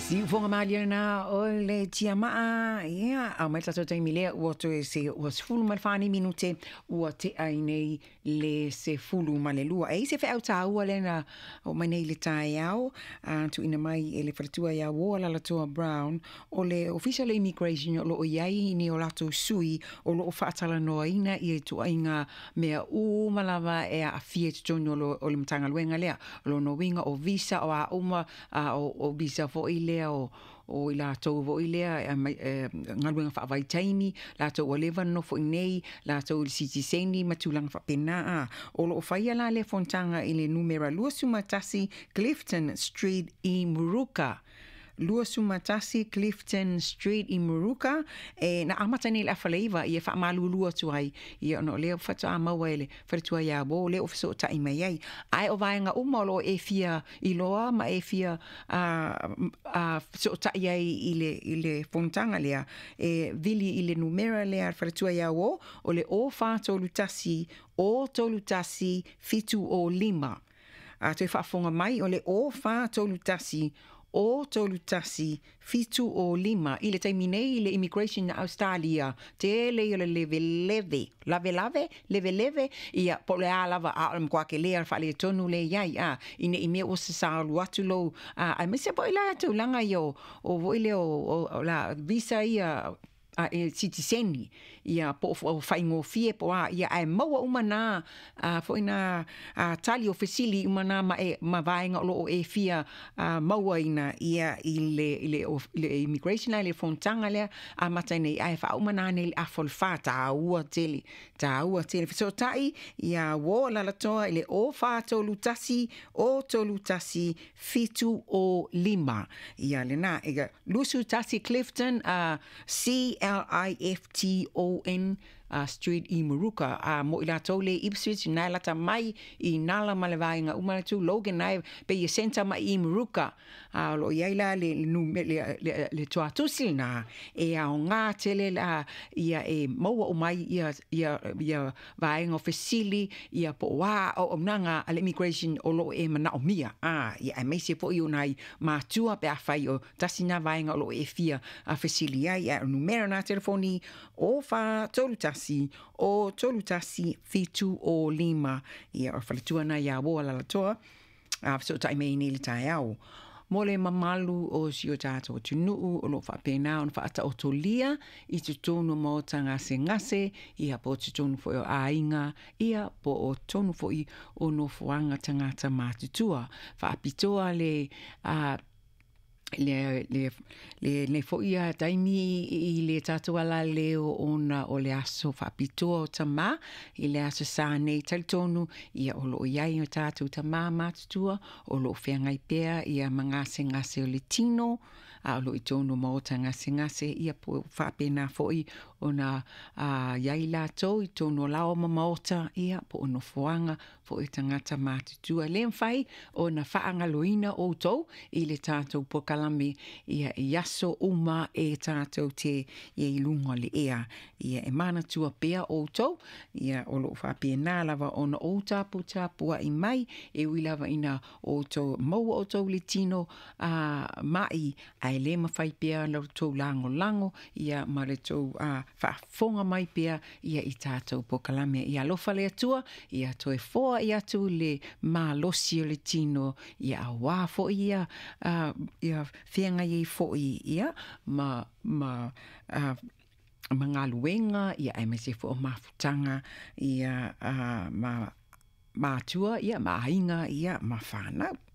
Si fonga malia na o le tia maa ia a mai tato taimi lea ua toe se ua sefulu ma le whani minute ua te ai nei le sefulu ma le lua. E se wha au tā ua le na o mai nei le tae au tu ina mai e le wharatua ia o la latoa Brown o le official immigration o lo o iai ni o lato sui o lo o whaatala noa ina i e tu ainga mea u malawa e a fie tutonio o le matanga luenga lea lo no winga o visa o a uma o visa fo i lea o i la tau vo i lea ngaluenga whaavai taimi la tau o lewa no fo i nei la tau i sitiseni matulanga whapena o lo o whaia la le fontanga i le numera lua sumatasi Clifton Street i Muruka. Lua sumatasi Clifton Street i Muruka na amata ni le afaleiva i e wha malu lua tuai i ono leo whatu a maua ele whatua ia wo leo fiso ta i mai ai ai o vaenga umolo e fia i loa ma e fia fiso ta i ai i le fontanga lea vili i le numera lea whatua ia wo o le o tolutasi fitu o lima toi whaafonga mai o le o tolutasi o tolutasi fitu o lima i le taimi nei i le immigration na Australia te le leve ia po le alava a mkwa ke lea fa le tonu le iai i ne i mea o se salu atu lo a me se po ila atu langa yo o vo ile o la visa ia e sitiseni ia po whaingo fie po ia ai maua umana fo ina tali o fesili umana ma vaenga o e fia maua ina ia i le immigration le fontanga lea mata nei ai fa umana nei a folfa ta ua tele so tai ia wo la toa ile o fa tolutasi fitu o lima ia le na lusu tasi Clifton Clifton Street i Muruka mo ila tole Ipswich na lata mai i nala malevainga umalatu Logan nai pe i senta mai i Muruka lo iaila le tuatusil na e a nga tele la ia e maua o mai ia vainga ofisili ia po wa o nanga al immigration o lo e mana o mia ia mai se po i unai matua pe afai o tasina vainga o lo e fia a fasili ia numero na telefoni o fa tolutasi fitu o lima ia o whalatua na ia wo la toa so tai mei ni le tai au mole mamalu o si o tātou tunuu o lo whapena on whaata o tolia i tu tonu mo ngase ia po tu tonu fo o ainga ia po o tonu fo i o no fuanga tangata mātutua whaapitoa le fo ia taimi i le tātua la leo ona o le aso whapitoa o tama i le aso sa nei talitonu ia o lo iai o tātou tama mātutua o lo whiangai pēr ia mangase ngase o le tino o lo i tonu maota ngase ia po whapena fo i ona iai lātou i tonu lao maota ia po ono fuanga fo i tangata mātutua le mwhai ona whaangaloina o tau i le tātou pokalame ia yaso uma e tātou te i lunga le ia e mana tua pea o tau ia o lo whapena lava ona o tāpua i mai e uilava ina o tau maua o tau le tino mai ai le mawhai pea lau tau lango ia ma le tau whaafonga mai pea ia i tātou pokalame ia lofa le atua ia toe foa ia tu le malosi o le tino ia wā fo ia whianga i fo ia ma ngā luenga ia ai mese fo mafutanga ia ma tua ia ma inga ia ma whanau